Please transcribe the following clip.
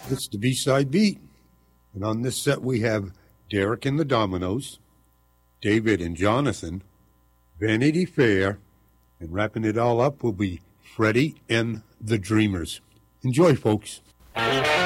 It's the B-Side Beat. And on this set we have Derek and the Dominoes, David and Jonathan, Vanity Fair, and wrapping it all up will be Freddie and the Dreamers. Enjoy, folks.